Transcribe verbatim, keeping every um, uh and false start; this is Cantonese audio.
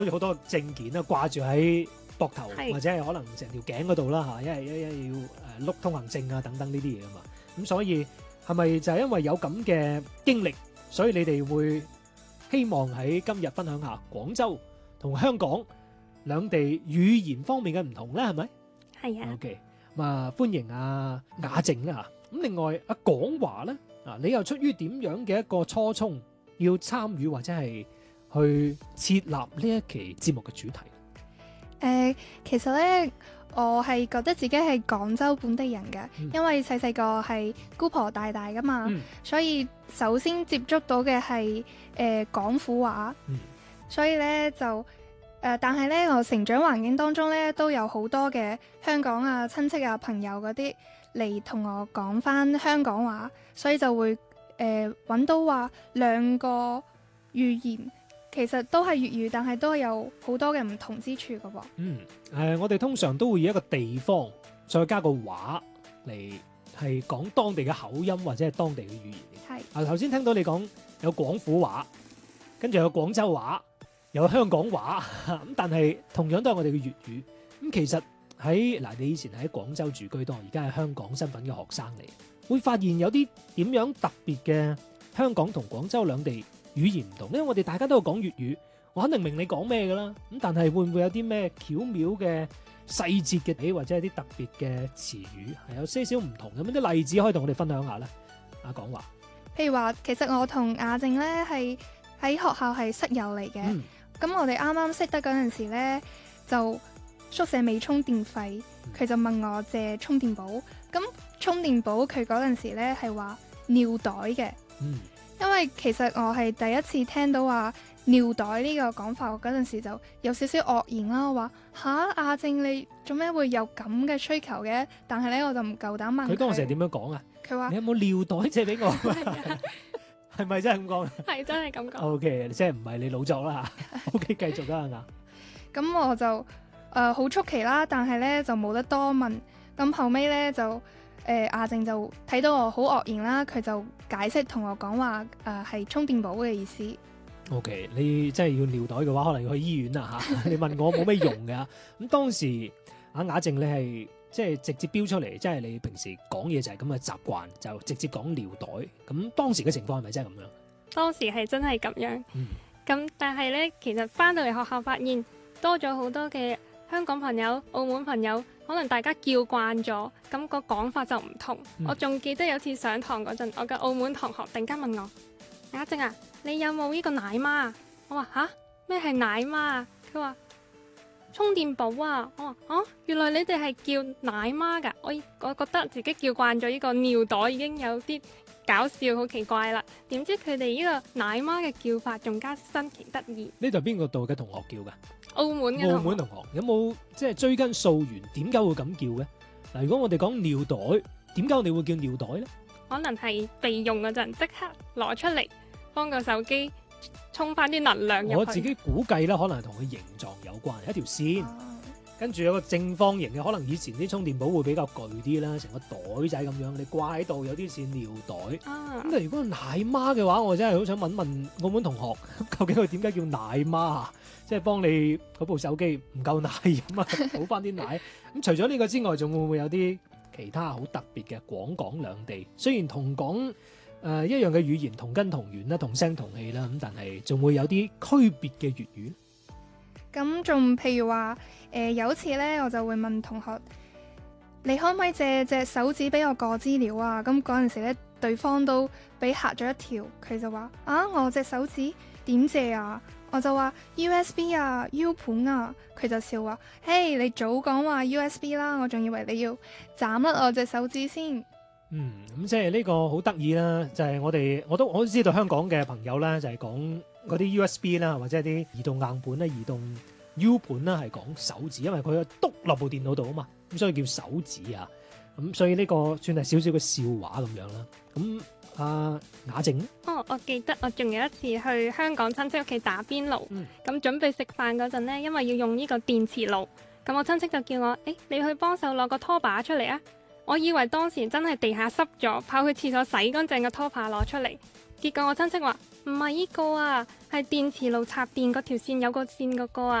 好似好多證件啦掛住喺膊頭係或者係可能成條頸嗰度啦嚇，因為一一要誒碌通行證啊等等呢啲嘢啊嘛。咁所以係咪就係因為有咁嘅經歷，所以你哋會希望喺今日分享下廣州同香港兩地語言方面嘅唔同咧？係咪係啊， ？OK，咁啊歡迎阿雅靜啦嚇。咁另外阿廣華咧啊，你又出於點樣嘅一個初衷要參與或者係去設立呢一期節目嘅主題？ 誒、其實咧，我係覺得自己係廣州本地人嘅， 嗯因為細細個係姑婆帶大噶嘛， 嗯所以首先接觸到嘅係誒廣府話， 嗯所以咧就誒、呃但係咧我成長環境當中咧都有好多嘅香港啊親戚啊朋友嗰啲嚟同我講翻香港話，所以就會誒揾、到話兩個語言。其實都係粵語，但係都有好多嘅唔同之處噶喎。 嗯，誒、我哋通常都會以一個地方再加個話嚟係講當地嘅口音或者係當地嘅語言嘅。 係啊，頭先聽到你講有廣府話，跟住有廣州話，有香港話，咁但係同樣都係我哋嘅粵語。咁其實喺嗱，你以前喺廣州住居多，而家係香港身份嘅學生嚟，會發現有啲點樣特別嘅香港同廣州兩地語言唔同，因為我哋大家都係講粵語，我肯定明你講咩噶啦。咁但係會唔會有啲咩巧妙嘅細節嘅嘢，或者係啲特別嘅詞語係有些少唔同？有冇啲例子可以同我哋分享下咧？阿講話， 譬如話，其實我同雅靜咧係喺學校係室友嚟嘅。 嗯咁、我哋啱啱識得嗰陣時咧，就宿舍未充電費，佢就問我借充電寶。咁充電寶佢嗰陣時咧係話尿袋嘅。 嗯因為其實我係第一次聽到話尿袋呢個講法，我嗰陣時就有少少愕然啦。我話吓，雅靜你做咩會有咁嘅需求嘅？但係咧我就唔夠膽問佢。 佢當時係點樣講啊？ 佢話你有冇尿袋借俾我？ 係啊， 係咪真係咁講係真係咁講。 ？O K，即係唔係你老作啦？O K，繼續啦，雅。 咁我就誒好出奇啦，但係咧就冇得多問。咁後尾咧就誒雅靜就睇到我好愕然啦，佢就解釋同我講話誒係充電寶嘅意思。 O、K， 你真係要尿袋嘅話，可能要去醫院啦嚇。你問我冇咩用嘅。咁當時阿雅靜你係即係直接標出嚟，即係你平時講嘢就係咁嘅習慣，就直接講尿袋。咁當時嘅情況係咪真係咁樣？ 當時係真係咁樣。 嗯咁但係呢，其實翻到嚟學校發現多咗好多嘅香港朋友、澳門朋友，可能大家叫慣咗，咁個講法就唔同。 嗯我仲記得有次上堂嗰陣，我嘅澳門同學突然間問我：雅靜啊，你有冇呢個奶媽啊？我話吓，咩係奶媽啊？佢話充電寶啊！我話啊，原來你哋係叫奶媽㗎。我我覺得自己叫慣咗呢個尿袋已經有啲搞笑，好奇怪啦。點知佢哋呢個奶媽嘅叫法仲加新奇得意。 呢度係邊個度嘅同學叫㗎？ 澳門嘅同學澳門同學有冇即係追根溯源？點解會咁叫嘅？嗱，如果我哋講尿袋，點解我哋會叫尿袋咧？ 可能係備用嗰陣即刻攞出嚟幫個手機充翻啲能量入去。 我自己估計啦，可能係同佢形狀有關，一條線。 哦跟住有個正方形嘅，可能以前啲充電寶會比較巨啲啦，成個袋仔咁樣，你掛喺度有啲似尿袋。 啊咁但係如果係奶媽嘅話，我真係好想問問澳門同學，究竟佢點解叫奶媽啊？即係幫你嗰部手機唔夠奶飲啊，補翻啲奶。咁除咗呢個之外，仲會唔會有啲其他好特別嘅廣港兩地？雖然同講誒、呃、一樣嘅語言，同根同源啦，同聲同氣啦，咁但係仲會有啲區別嘅粵語。 咁仲譬如話，誒、有次咧，我就會問同學：你可唔可以借隻手指俾我過資料啊？咁嗰陣時咧，對方都俾嚇咗一跳，佢就話：啊，我隻手指點借啊？我就話 U S B 啊，U 盤啊，佢就笑話：嘿，你早講話 U S B 啦，我仲以為你要斬甩我隻手指先。 嗯，咁即係呢個好得意啦，就係、我哋我都我都知道香港嘅朋友咧，就係講嗰啲 U S B 啦，或者係啲移動硬盤啦、移動 U 盤啦，係講手指，因為佢篤落部電腦度啊嘛，咁所以叫手指啊。咁所以呢個算係少少嘅笑話咁樣啦。咁阿雅靜呢， 哦，我記得我仲有一次去香港親戚屋企打邊爐，咁、 嗯準備食飯嗰陣呢，因為要用呢個電磁爐，咁我親戚就叫我：誒，你去幫手攞個拖把出嚟啊！我以為當時真係地下濕咗，跑去廁所洗乾淨個拖把攞出嚟， 結果我親戚話唔係依個啊，係電磁爐插電嗰條線有個線嗰個啊。